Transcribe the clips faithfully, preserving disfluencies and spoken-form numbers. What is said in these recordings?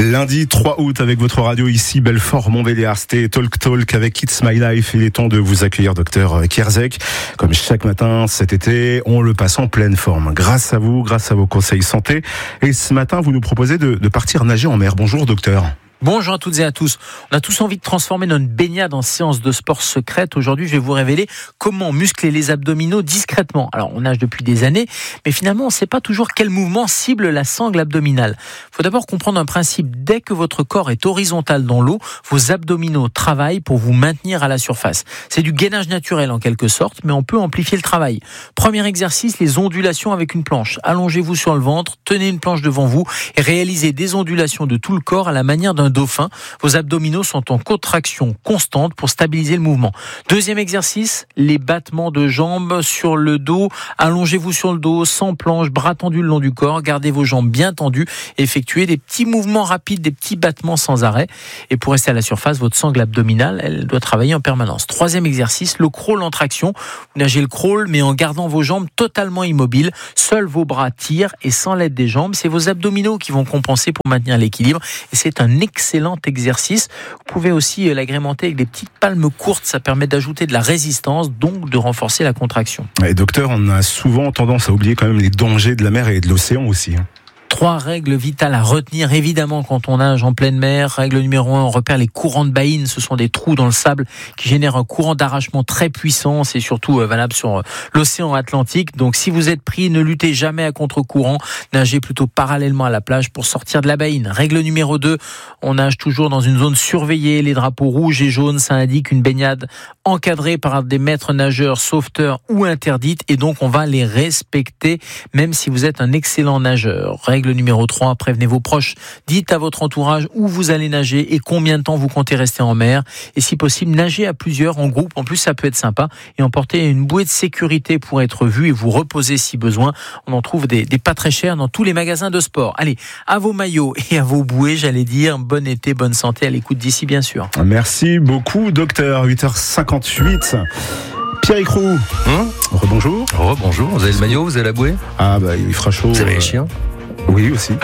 Lundi trois août avec votre radio ici Belfort-Montbéliard, c'était Talk Talk avec It's My Life. Il est temps de vous accueillir docteur Kierzek. Comme chaque matin cet été, on le passe en pleine forme. Grâce à vous, grâce à vos conseils santé. Et ce matin, vous nous proposez de, de partir nager en mer. Bonjour docteur. Bonjour à toutes et à tous. On a tous envie de transformer notre baignade en séance de sport secrète. Aujourd'hui, je vais vous révéler comment muscler les abdominaux discrètement. Alors, on nage depuis des années, mais finalement, on ne sait pas toujours quel mouvement cible la sangle abdominale. Il faut d'abord comprendre un principe. Dès que votre corps est horizontal dans l'eau, vos abdominaux travaillent pour vous maintenir à la surface. C'est du gainage naturel en quelque sorte, mais on peut amplifier le travail. Premier exercice, les ondulations avec une planche. Allongez-vous sur le ventre, tenez une planche devant vous et réalisez des ondulations de tout le corps à la manière d'un dauphin. Vos abdominaux sont en contraction constante pour stabiliser le mouvement. Deuxième exercice, les battements de jambes sur le dos. Allongez-vous sur le dos, sans planche, bras tendus le long du corps. Gardez vos jambes bien tendues. Effectuez des petits mouvements rapides, des petits battements sans arrêt. Et pour rester à la surface, votre sangle abdominale, elle doit travailler en permanence. Troisième exercice, le crawl en traction. Vous nagez le crawl, mais en gardant vos jambes totalement immobiles. Seuls vos bras tirent et sans l'aide des jambes. C'est vos abdominaux qui vont compenser pour maintenir l'équilibre. Et c'est un excellent Excellent exercice. Vous pouvez aussi l'agrémenter avec des petites palmes courtes. Ça permet d'ajouter de la résistance, donc de renforcer la contraction. Et docteur, on a souvent tendance à oublier quand même les dangers de la mer et de l'océan aussi. Trois règles vitales à retenir, évidemment, quand on nage en pleine mer. Règle numéro un, on repère les courants de baïne. Ce sont des trous dans le sable qui génèrent un courant d'arrachement très puissant. C'est surtout valable sur l'océan Atlantique. Donc, si vous êtes pris, ne luttez jamais à contre-courant. Nagez plutôt parallèlement à la plage pour sortir de la baïne. Règle numéro deux, on nage toujours dans une zone surveillée. Les drapeaux rouges et jaunes, ça indique une baignade encadrée par des maîtres nageurs, sauveteurs ou interdite. Et donc, on va les respecter, même si vous êtes un excellent nageur. Règle numéro trois, prévenez vos proches. Dites à votre entourage où vous allez nager et combien de temps vous comptez rester en mer. Et si possible, nagez à plusieurs, en groupe. En plus, ça peut être sympa. Et emportez une bouée de sécurité pour être vu et vous reposer si besoin. On en trouve des, des pas très chers dans tous les magasins de sport. Allez, à vos maillots et à vos bouées, j'allais dire, bon été, bonne santé à l'écoute d'ici, bien sûr. Merci beaucoup, docteur. huit heures cinquante-huit. Pierre Icrou. Hum Rebonjour. Rebonjour. Vous avez le maillot, vous avez la bouée? Ah, bah, il fera chaud. Vous avez euh... les chiens? Oui, aussi.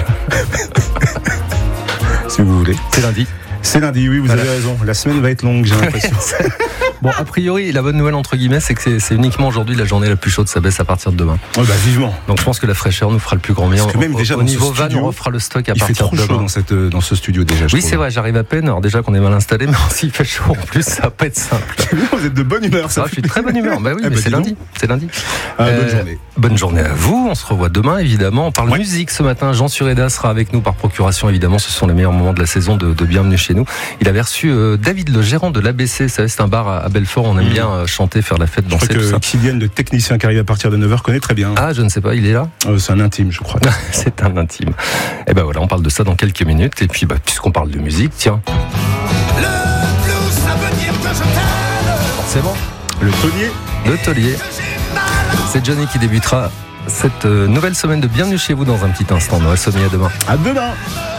Si vous voulez. C'est lundi. C'est lundi, oui, vous voilà. avez raison. La semaine va être longue, j'ai l'impression. Bon, a priori, la bonne nouvelle, entre guillemets, c'est que c'est, c'est uniquement aujourd'hui la journée la plus chaude. Ça baisse à partir de demain. Oh bah, vivement. Donc, je pense que la fraîcheur nous fera le plus grand bien. Parce que même au, déjà au dans niveau ce studio, van, on refera le stock à il partir fait trop de demain. chaud dans, cette, dans ce studio déjà. Je oui, trouve. c'est vrai, j'arrive à peine. Alors, déjà qu'on est mal installé, mais s'il fait chaud en plus, ça va pas être simple. Vous êtes de bonne humeur, ça. Ah, je suis de très bonne humeur. Bah oui, ah mais bah, c'est lundi. C'est lundi. Ah, euh, bonne journée. Bonne journée à vous. On se revoit demain, évidemment. On parle ouais. musique ce matin. Jean Sureda sera avec nous par procuration, évidemment. Ce sont les meilleurs moments de la saison de, de Bienvenue chez nous. Il avait reçu euh, David, le gérant de l'A B C. Vous savez, c'est un bar à, à Belfort. On aime mmh. bien euh, chanter, faire la fête, danser, je crois tout que ça. Kylian, le technicien qui arrive à partir de neuf heures, connaît très bien. Ah, je ne sais pas, il est là euh, C'est un intime, je crois. C'est un intime. Et ben voilà, on parle de ça dans quelques minutes. Et puis, bah, puisqu'on parle de musique, tiens. Le blues, ça veut dire que je t'aime. Forcément. Le taulier. Le taulier. C'est Johnny qui débutera cette nouvelle semaine de Bienvenue chez vous dans un petit instant. Noël Sommier, à demain. À demain.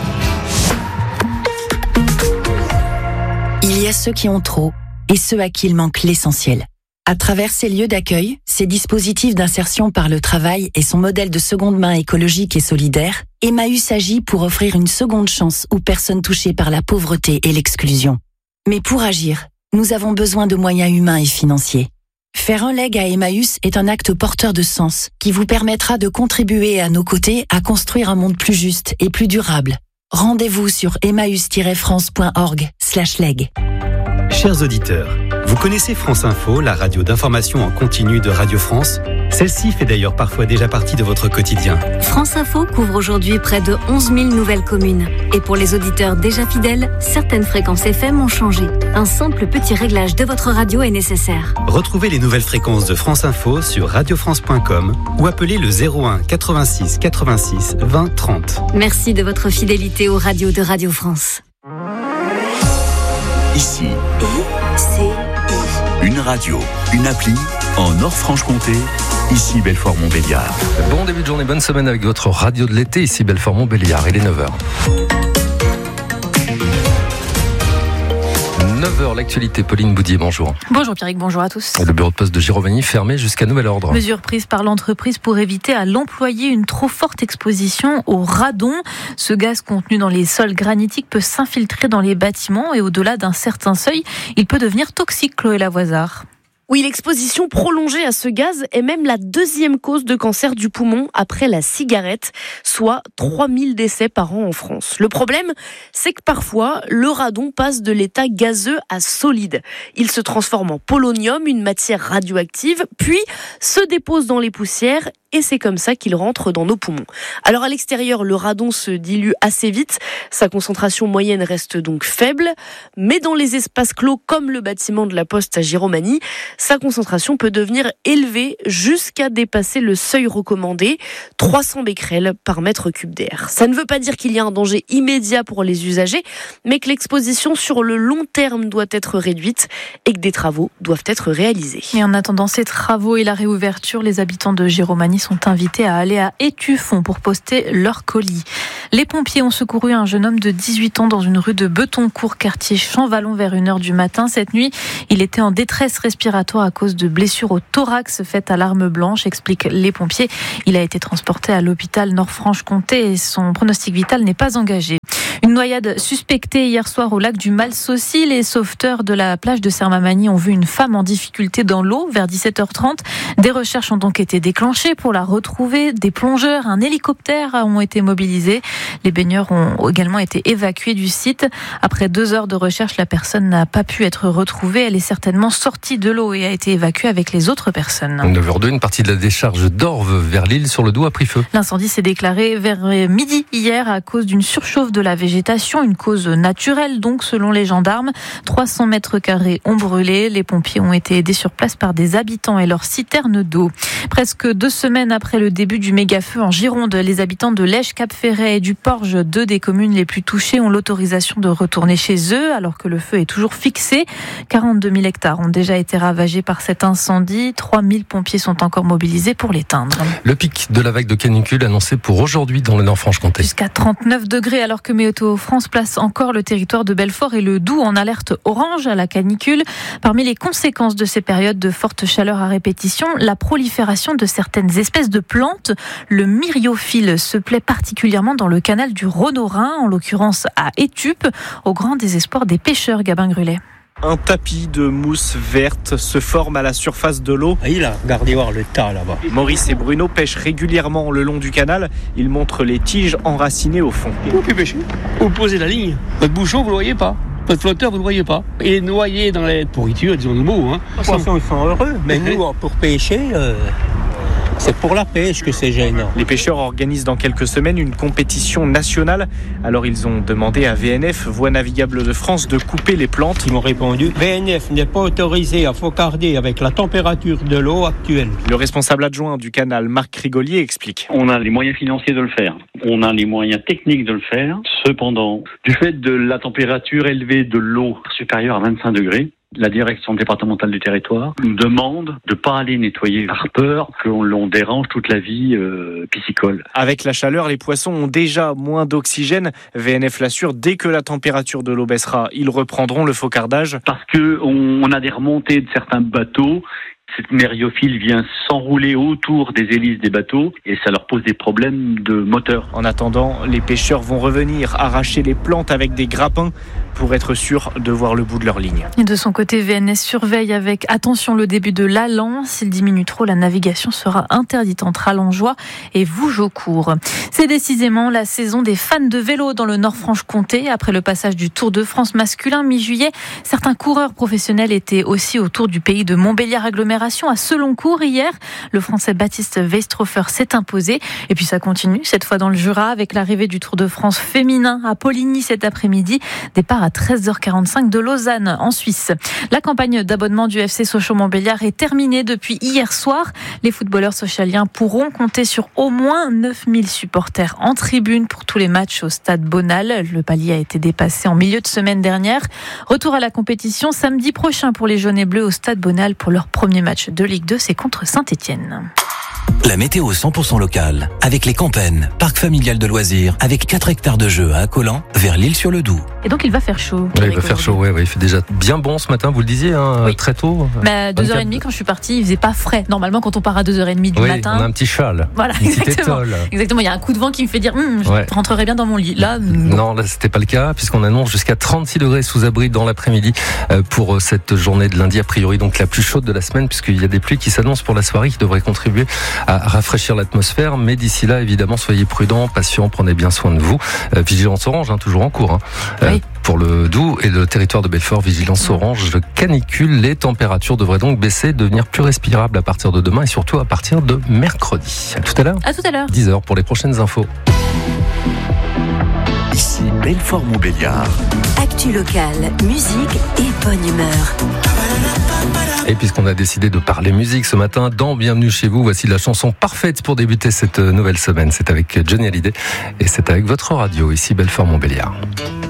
Il y a ceux qui ont trop et ceux à qui il manque l'essentiel. À travers ces lieux d'accueil, ces dispositifs d'insertion par le travail et son modèle de seconde main écologique et solidaire, Emmaüs agit pour offrir une seconde chance aux personnes touchées par la pauvreté et l'exclusion. Mais pour agir, nous avons besoin de moyens humains et financiers. Faire un leg à Emmaüs est un acte porteur de sens qui vous permettra de contribuer à nos côtés à construire un monde plus juste et plus durable. Rendez-vous sur emmaüs-france.org slash leg. Chers auditeurs, vous connaissez France Info, la radio d'information en continu de Radio France? Celle-ci fait d'ailleurs parfois déjà partie de votre quotidien. France Info couvre aujourd'hui près de onze mille nouvelles communes. Et pour les auditeurs déjà fidèles, certaines fréquences F M ont changé. Un simple petit réglage de votre radio est nécessaire. Retrouvez les nouvelles fréquences de France Info sur radio france point com ou appelez le zéro un quatre-vingt-six quatre-vingt-six vingt trente. Merci de votre fidélité aux radios de Radio France. Ici, I, C, I. une radio, une appli en Nord-Franche-Comté. Ici Belfort-Montbéliard. Bon début de journée, bonne semaine avec votre radio de l'été. Ici Belfort-Montbéliard, il est neuf heures. neuf heures, l'actualité. Pauline Boudier, bonjour. Bonjour Pierrick, bonjour à tous. Le bureau de poste de Giromagny fermé jusqu'à nouvel ordre. Mesure prise par l'entreprise pour éviter à l'employé une trop forte exposition au radon. Ce gaz contenu dans les sols granitiques peut s'infiltrer dans les bâtiments et au-delà d'un certain seuil, il peut devenir toxique, Chloé Lavoisard. Oui, l'exposition prolongée à ce gaz est même la deuxième cause de cancer du poumon après la cigarette, soit trois mille décès par an en France. Le problème, c'est que parfois, le radon passe de l'état gazeux à solide. Il se transforme en polonium, une matière radioactive, puis se dépose dans les poussières et c'est comme ça qu'il rentre dans nos poumons. Alors à l'extérieur, le radon se dilue assez vite, sa concentration moyenne reste donc faible, mais dans les espaces clos comme le bâtiment de la Poste à Giromagny, sa concentration peut devenir élevée jusqu'à dépasser le seuil recommandé, trois cents becquerels par mètre cube d'air. Ça ne veut pas dire qu'il y a un danger immédiat pour les usagers, mais que l'exposition sur le long terme doit être réduite et que des travaux doivent être réalisés. Et en attendant ces travaux et la réouverture, les habitants de Giromagny sont invités à aller à Étueffont pour poster leur colis. Les pompiers ont secouru un jeune homme de dix-huit ans dans une rue de Betoncourt, quartier Champvallon, vers une heure du matin. Cette nuit, il était en détresse respiratoire à cause de blessures au thorax faites à l'arme blanche, expliquent les pompiers. Il a été transporté à l'hôpital Nord-Franche-Comté et son pronostic vital n'est pas engagé. Une noyade suspectée hier soir au lac du Malsaucy. Les sauveteurs de la plage de Sermamagny ont vu une femme en difficulté dans l'eau vers dix-sept heures trente. Des recherches ont donc été déclenchées pour la retrouver. Des plongeurs, un hélicoptère ont été mobilisés. Les baigneurs ont également été évacués du site. Après deux heures de recherche, la personne n'a pas pu être retrouvée. Elle est certainement sortie de l'eau et a été évacuée avec les autres personnes. neuf heures deux, une partie de la décharge d'Orve vers l'île sur le Doubs a pris feu. L'incendie s'est déclaré vers midi hier à cause d'une surchauffe de la végétation. Une cause naturelle donc selon les gendarmes. trois cents mètres carrés ont brûlé. Les pompiers ont été aidés sur place par des habitants et leurs citernes d'eau. Presque deux semaines après le début du méga-feu en Gironde, les habitants de Lège, Cap-Ferret et du Porge, deux des communes les plus touchées, ont l'autorisation de retourner chez eux alors que le feu est toujours fixé. quarante-deux mille hectares ont déjà été ravagés par cet incendie. trois mille pompiers sont encore mobilisés pour l'éteindre. Le pic de la vague de canicule annoncé pour aujourd'hui dans le Nord-Franche-Comté. Jusqu'à trente-neuf degrés alors que Météo France place encore le territoire de Belfort et le Doubs en alerte orange à la canicule. Parmi les conséquences de ces périodes de forte chaleur à répétition, la prolifération de certaines espèces de plantes. Le myriophile se plaît particulièrement dans le canal du Rhône-au-Rhin, en l'occurrence à Étupe, au grand désespoir des pêcheurs. Gabin Grulet. Un tapis de mousse verte se forme à la surface de l'eau. Ah, il a regardez voir le tas là-bas. Maurice et Bruno pêchent régulièrement le long du canal. Ils montrent les tiges enracinées au fond. Vous pouvez pêcher. Vous posez la ligne. Votre bouchon, vous ne le voyez pas. Votre flotteur, vous ne le voyez pas. Il est noyé dans les pourritures, disons le mot. Hein. Les poissons, ils sont heureux. Mais nous, pour pêcher... Euh... C'est pour la pêche que c'est gênant. Les pêcheurs organisent dans quelques semaines une compétition nationale. Alors ils ont demandé à V N F, Voies navigables de France, de couper les plantes. Ils m'ont répondu, V N F n'est pas autorisé à focarder avec la température de l'eau actuelle. Le responsable adjoint du canal, Marc Rigolier, explique. On a les moyens financiers de le faire. On a les moyens techniques de le faire. Cependant, du fait de la température élevée de l'eau supérieure à vingt-cinq degrés, la direction départementale du territoire nous demande de ne pas aller nettoyer par peur qu'on l'on dérange toute la vie euh, piscicole. Avec la chaleur, les poissons ont déjà moins d'oxygène. V N F l'assure, dès que la température de l'eau baissera, ils reprendront le focardage. Parce qu'on on a des remontées de certains bateaux. Cette myriophile vient s'enrouler autour des hélices des bateaux et ça leur pose des problèmes de moteur. En attendant, les pêcheurs vont revenir arracher les plantes avec des grappins pour être sûrs de voir le bout de leur ligne. Et de son côté, V N S surveille avec attention le début de l'Allan. S'il diminue trop, la navigation sera interdite entre Allenjoie et Vougeaucourt. C'est décisément la saison des fans de vélo dans le Nord-Franche-Comté. Après le passage du Tour de France masculin mi-juillet, certains coureurs professionnels étaient aussi autour du pays de Montbéliard agglomération à Seloncourt hier. Le Français Baptiste Weistrofer s'est imposé. Et puis ça continue, cette fois dans le Jura, avec l'arrivée du Tour de France féminin à Poligny cet après-midi. Départ à treize heures quarante-cinq de Lausanne, en Suisse. La campagne d'abonnement du F C Sochaux-Montbéliard est terminée depuis hier soir. Les footballeurs socialiens pourront compter sur au moins neuf mille supporters en tribune pour tous les matchs au stade Bonal. Le palier a été dépassé en milieu de semaine dernière. Retour à la compétition samedi prochain pour les jaunes et bleus au stade Bonal pour leur premier match de Ligue deux, c'est contre Saint-Étienne. La météo cent pour cent locale avec les Campennes, parc familial de loisirs avec quatre hectares de jeux à Accolan vers l'Île-sur-le-Doubs. Et donc il va faire chaud. Ouais, il va faire chaud, ouais, ouais, il fait déjà bien bon ce matin, vous le disiez, hein, oui. très tôt. Bah, deux heures trente quand je suis partie, il faisait pas frais. Normalement, quand on part à deux heures trente du oui, matin. On a un petit châle. Voilà, une exactement. Exactement. Il y a un coup de vent qui me fait dire, hm, je ouais. rentrerai bien dans mon lit. Là, non, non là, c'était pas le cas, puisqu'on annonce jusqu'à trente-six degrés sous abri dans l'après-midi pour cette journée de lundi, a priori, donc la plus chaude de la semaine, puisqu'il y a des pluies qui s'annoncent pour la soirée, qui devraient contribuer à rafraîchir l'atmosphère. Mais d'ici là, évidemment, soyez prudents, patients, prenez bien soin de vous. Euh, vigilance orange, hein, toujours en cours. Hein. Euh, oui. Pour le Doubs et le territoire de Belfort, vigilance orange, canicule. Les températures devraient donc baisser, devenir plus respirables à partir de demain et surtout à partir de mercredi. À tout à l'heure. À tout à l'heure. dix heures pour les prochaines infos. Ici Belfort-Montbéliard. Actu locale, musique et bonne humeur. Et puisqu'on a décidé de parler musique ce matin dans Bienvenue chez vous, voici la chanson parfaite pour débuter cette nouvelle semaine. C'est avec Johnny Hallyday et c'est avec votre radio, ici Belfort-Montbéliard.